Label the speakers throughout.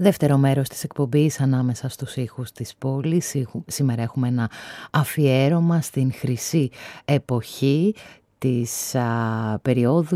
Speaker 1: Δεύτερο μέρος της εκπομπής ανάμεσα στους ήχους της πόλης. Σήμερα έχουμε ένα αφιέρωμα στην χρυσή εποχή της περίοδου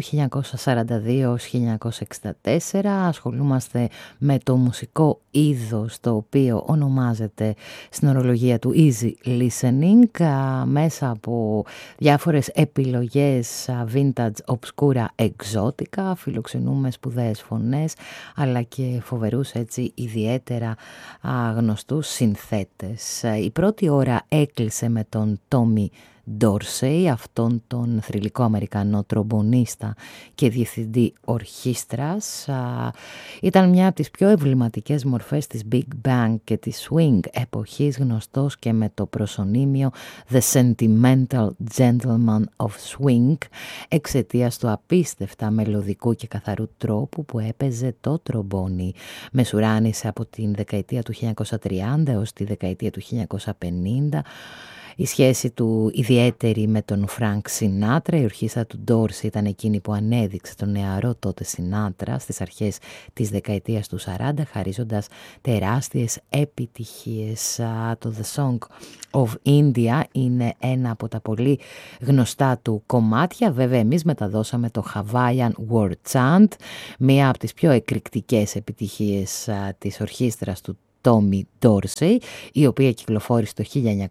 Speaker 1: 1942-1964. Ασχολούμαστε με το μουσικό είδος το οποίο ονομάζεται στην ορολογία του easy listening, μέσα από διάφορες επιλογές vintage, obscura, exotica. Φιλοξενούμε σπουδαίες φωνές αλλά και φοβερούς, έτσι, ιδιαίτερα γνωστούς συνθέτες. Η πρώτη ώρα έκλεισε με τον Tommy Dorsey, αυτόν τον θρυλικό Αμερικανό τρομπονίστα και διευθυντή ορχήστρας. Ήταν μια από τις πιο εμβληματικές μορφές της Big Bang και της Swing εποχής, γνωστός και με το προσωνύμιο The Sentimental Gentleman of Swing, εξαιτίας του απίστευτα μελωδικού και καθαρού τρόπου που έπαιζε το τρομπόνι. Μεσουράνησε από την δεκαετία του 1930 έως τη δεκαετία του 1950. Η σχέση του ιδιαίτερη με τον Φρανκ Σινάτρα. Η ορχήστρα του Ντόρση ήταν εκείνη που ανέδειξε τον νεαρό τότε Σινάτρα στις αρχές της δεκαετίας του 40, χαρίζοντας τεράστιες επιτυχίες. Το The Song of India είναι ένα από τα πολύ γνωστά του κομμάτια. Βέβαια εμείς μεταδώσαμε το Hawaiian War Chant, μία από τις πιο εκρηκτικές επιτυχίες της ορχήστρας του Tommy Dorsey, η οποία κυκλοφόρησε το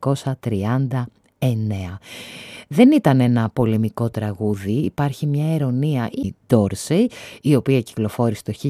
Speaker 1: 1939. Δεν ήταν ένα πολεμικό τραγούδι, υπάρχει μια αιρωνία, η Dorsey, η οποία κυκλοφόρησε το